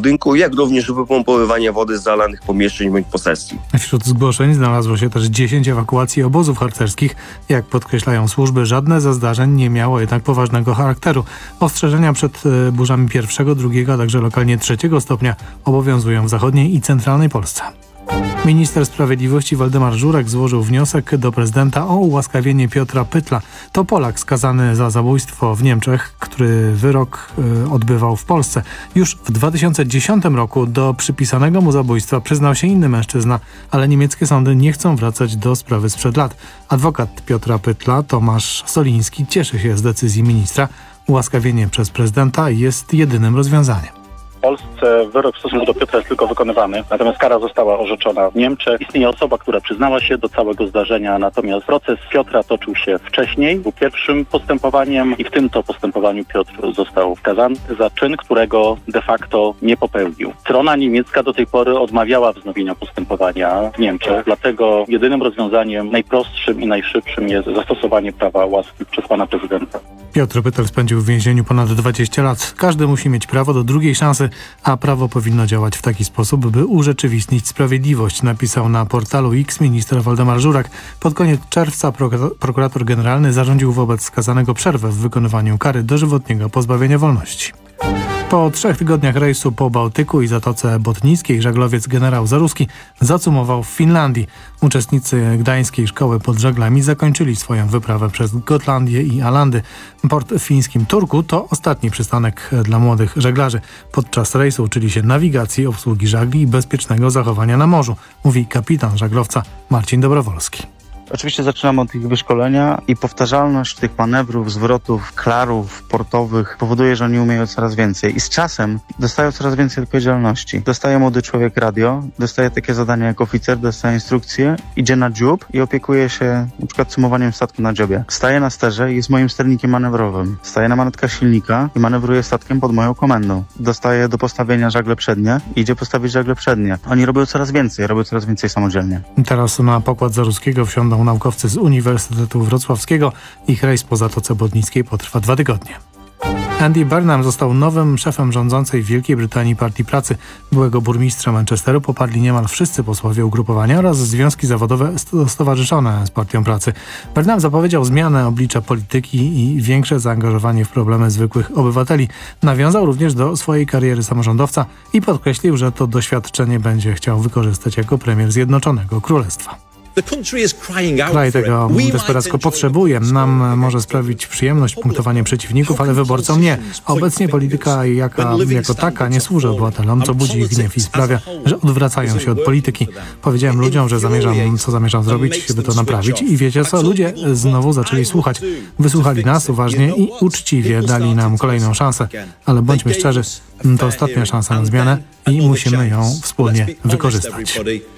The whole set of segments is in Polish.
budynku, jak również wypompowywania wody z zalanych pomieszczeń bądź posesji. Wśród zgłoszeń znalazło się też 10 ewakuacji obozów harcerskich. Jak podkreślają służby, żadne ze zdarzeń nie miało jednak poważnego charakteru. Ostrzeżenia przed burzami pierwszego, drugiego, a także lokalnie trzeciego stopnia obowiązują w zachodniej i centralnej Polsce. Minister Sprawiedliwości Waldemar Żurek złożył wniosek do prezydenta o ułaskawienie Piotra Pytla. To Polak skazany za zabójstwo w Niemczech, który wyrok odbywał w Polsce. Już w 2010 roku do przypisanego mu zabójstwa przyznał się inny mężczyzna, ale niemieckie sądy nie chcą wracać do sprawy sprzed lat. Adwokat Piotra Pytla, Tomasz Soliński, cieszy się z decyzji ministra. Ułaskawienie przez prezydenta jest jedynym rozwiązaniem. W Polsce wyrok w stosunku do Piotra jest tylko wykonywany, natomiast kara została orzeczona w Niemczech. Istnieje osoba, która przyznała się do całego zdarzenia, natomiast proces Piotra toczył się wcześniej, był pierwszym postępowaniem i w tym to postępowaniu Piotr został skazany za czyn, którego de facto nie popełnił. Strona niemiecka do tej pory odmawiała wznowienia postępowania w Niemczech, dlatego jedynym rozwiązaniem, najprostszym i najszybszym jest zastosowanie prawa łaski przez pana prezydenta. Piotr Pytel spędził w więzieniu ponad 20 lat. Każdy musi mieć prawo do drugiej szansy, a prawo powinno działać w taki sposób, by urzeczywistnić sprawiedliwość, napisał na portalu X minister Waldemar Żurek. Pod koniec czerwca prokurator generalny zarządził wobec skazanego przerwę w wykonywaniu kary dożywotniego pozbawienia wolności. Po 3 tygodniach rejsu po Bałtyku i Zatoce Botnickiej żaglowiec generał Zaruski zacumował w Finlandii. Uczestnicy Gdańskiej Szkoły pod żaglami zakończyli swoją wyprawę przez Gotlandię i Alandy. Port w fińskim Turku to ostatni przystanek dla młodych żeglarzy. Podczas rejsu uczyli się nawigacji, obsługi żagli i bezpiecznego zachowania na morzu, mówi kapitan żaglowca Marcin Dobrowolski. Oczywiście zaczynamy od ich wyszkolenia i powtarzalność tych manewrów, zwrotów, klarów portowych powoduje, że oni umieją coraz więcej i z czasem dostają coraz więcej odpowiedzialności. Dostaje młody człowiek radio, dostaje takie zadania jak oficer, dostaje instrukcje, idzie na dziób i opiekuje się na przykład sumowaniem statku na dziobie. Staje na sterze i jest moim sternikiem manewrowym. Staje na manetkach silnika i manewruje statkiem pod moją komendą. Dostaje do postawienia żagle przednie i idzie postawić żagle przednie. Oni robią coraz więcej samodzielnie. Teraz na pokład Zaruskiego wsiądą naukowcy z Uniwersytetu Wrocławskiego. Ich rejs po Zatoce Botnickiej potrwa 2 tygodnie. Andy Burnham został nowym szefem rządzącej w Wielkiej Brytanii Partii Pracy. Byłego burmistrza Manchesteru poparli niemal wszyscy posłowie ugrupowania oraz związki zawodowe stowarzyszone z Partią Pracy. Burnham zapowiedział zmianę oblicza polityki i większe zaangażowanie w problemy zwykłych obywateli. Nawiązał również do swojej kariery samorządowca i podkreślił, że to doświadczenie będzie chciał wykorzystać jako premier Zjednoczonego Królestwa. Kraj tego desperacko potrzebuje. Nam może sprawić przyjemność punktowanie przeciwników, ale wyborcom nie. Obecnie polityka jako taka nie służy obywatelom, co budzi ich gniew i sprawia, że odwracają się od polityki. Powiedziałem ludziom, że zamierzam zrobić, by to naprawić i wiecie co? Ludzie znowu zaczęli słuchać. Wysłuchali nas uważnie i uczciwie dali nam kolejną szansę. Ale bądźmy szczerzy, to ostatnia szansa na zmianę i musimy ją wspólnie wykorzystać.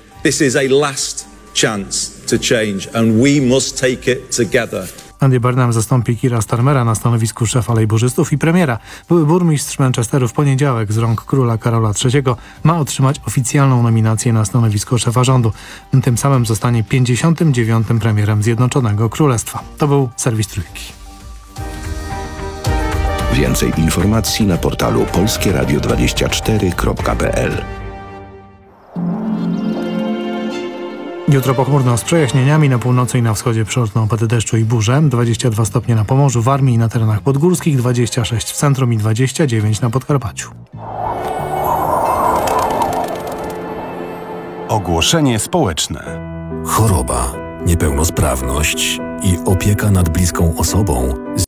Chance to change and we must take it together. Andy Burnham zastąpi Keira Starmera na stanowisku szefa lejburzystów i premiera. Były burmistrz Manchesteru w poniedziałek z rąk króla Karola III ma otrzymać oficjalną nominację na stanowisko szefa rządu. Tym samym zostanie 59. premierem Zjednoczonego Królestwa. To był serwis Trójki. Więcej informacji na portalu polskieradio24.pl. Jutro pochmurno z przejaśnieniami, na północy i na wschodzie przelotne opady deszczu i burze, 22 stopnie na Pomorzu, Warmii i na terenach podgórskich, 26 w centrum i 29 na Podkarpaciu. Ogłoszenie społeczne. Choroba, niepełnosprawność i opieka nad bliską osobą